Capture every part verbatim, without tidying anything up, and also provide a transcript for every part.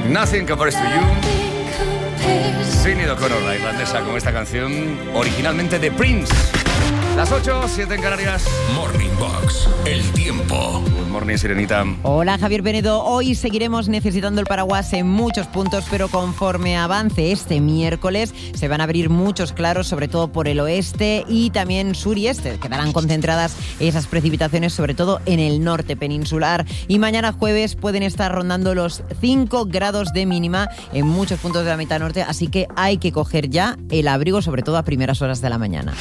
Nothing Compares to You. Sinead O'Connor, la irlandesa, con esta canción originalmente de Prince. Las ocho, siete en Canarias. Morning Box, el tiempo. Good morning, Sirenita. Hola, Javier Penedo. Hoy seguiremos necesitando el paraguas en muchos puntos, pero conforme avance este miércoles se van a abrir muchos claros, sobre todo por el oeste y también sur y este. Quedarán concentradas esas precipitaciones, sobre todo en el norte peninsular. Y mañana jueves pueden estar rondando los cinco grados de mínima en muchos puntos de la mitad norte, así que hay que coger ya el abrigo, sobre todo a primeras horas de la mañana.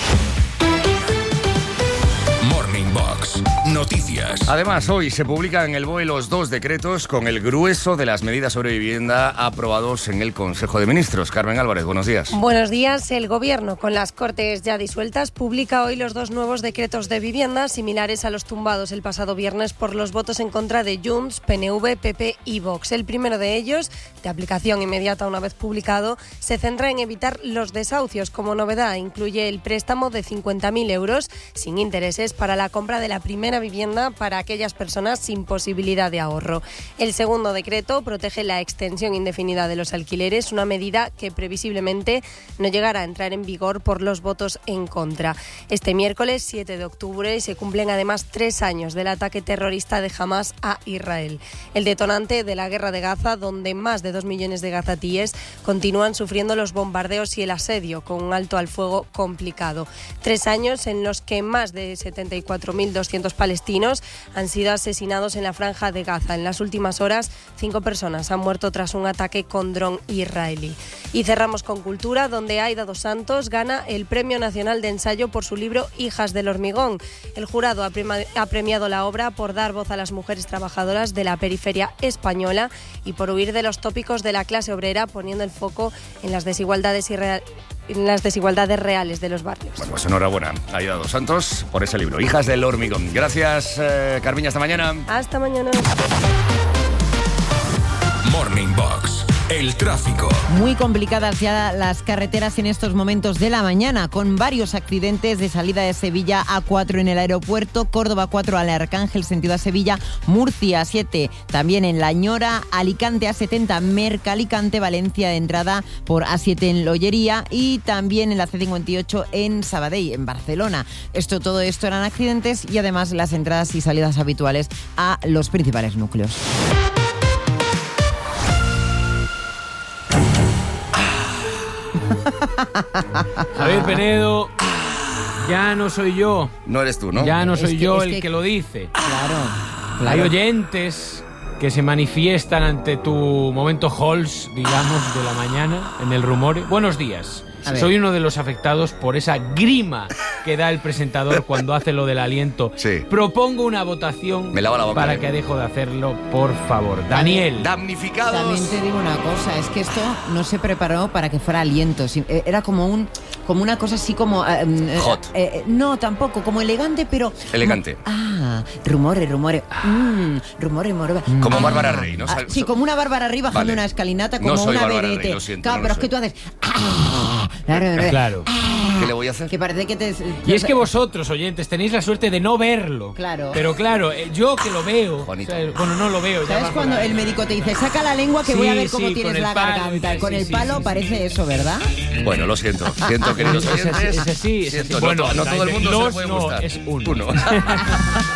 Box. Noticias. Además, hoy se publican en el B O E los dos decretos con el grueso de las medidas sobre vivienda aprobados en el Consejo de Ministros. Carmen Álvarez, buenos días. Buenos días. El Gobierno, con las Cortes ya disueltas, publica hoy los dos nuevos decretos de vivienda, similares a los tumbados el pasado viernes por los votos en contra de Junts, P N V, P P y Vox. El primero de ellos, de aplicación inmediata una vez publicado, se centra en evitar los desahucios. Como novedad, incluye el préstamo de cincuenta mil euros sin intereses para la compra de la primera vivienda para aquellas personas sin posibilidad de ahorro. El segundo decreto protege la extensión indefinida de los alquileres, una medida que previsiblemente no llegará a entrar en vigor por los votos en contra. Este miércoles siete de octubre se cumplen además tres años del ataque terrorista de Hamás a Israel, el detonante de la guerra de Gaza, donde más de dos millones de gazatíes continúan sufriendo los bombardeos y el asedio con un alto al fuego complicado. Tres años en los que más de setenta y cuatro mil doscientos palestinos han sido asesinados en la franja de Gaza. En las últimas horas, cinco personas han muerto tras un ataque con dron israelí. Y cerramos con cultura, donde Aida dos Santos gana el Premio Nacional de Ensayo por su libro Hijas del Hormigón. El jurado ha, prema- ha premiado la obra por dar voz a las mujeres trabajadoras de la periferia española y por huir de los tópicos de la clase obrera, poniendo el foco en las desigualdades y real- en las desigualdades reales de los barrios. Bueno, pues enhorabuena, Aida dos Santos, por ese libro, Hijas del Hormigón. Gracias, eh, Carmiña, hasta mañana. Hasta mañana. Morning Box, el tráfico. Muy complicadas ya las carreteras en estos momentos de la mañana, con varios accidentes de salida de Sevilla A cuatro en el aeropuerto, Córdoba cuatro al Arcángel sentido a Sevilla, Murcia siete también en La Ñora, Alicante A setenta, Merca-Alicante, Valencia de entrada por A siete en Lollería y también en la C cincuenta y ocho en Sabadell, en Barcelona. Esto, todo esto eran accidentes y además las entradas y salidas habituales a los principales núcleos. Javier Penedo, ya no soy yo. No eres tú, ¿no? Ya no soy Es que- yo es el que- que lo dice. Claro, Hay claro. oyentes que se manifiestan ante tu momento Halls, digamos, de la mañana, en el Rumore. Buenos días. A ver. Soy uno de los afectados por esa grima que da el presentador cuando hace lo del aliento. Sí. Propongo una votación Me lava la boca, para eh. que dejo de hacerlo, por favor. Daniel. Damnificados. También te digo una cosa, es que esto no se preparó para que fuera aliento, si- eh, era como un como una cosa así como eh, eh, Hot. eh, eh, no, tampoco, como elegante, pero Elegante. como- ah, rumores, rumores. Mm, rumores, rumores. Como Ah, Bárbara Rey, ¿no? ah, sí, como una Bárbara Rey bajando Vale. una escalinata, No como soy una Bárbara Rey, vedette. lo siento, Claro, no pero lo es que soy. tú haces ah, claro, Claro. ¿Qué le voy a hacer? que parece que te Y es que vosotros, oyentes, tenéis la suerte de no verlo. Claro. Pero claro, eh, yo que lo veo. Juanito. o sea, bueno, no lo veo. ya ¿Sabes bajo cuando la- el médico te dice, saca la lengua que Sí, voy a ver cómo sí, tienes con el la palo, garganta? sí, Con el sí, palo sí, sí, parece sí. eso, ¿verdad? Bueno, lo siento. Siento, queridos Es así, oyentes. es así, es así. Siento, Bueno, no, to- no todo el mundo se los le puede no, gustar. es uno. Uno.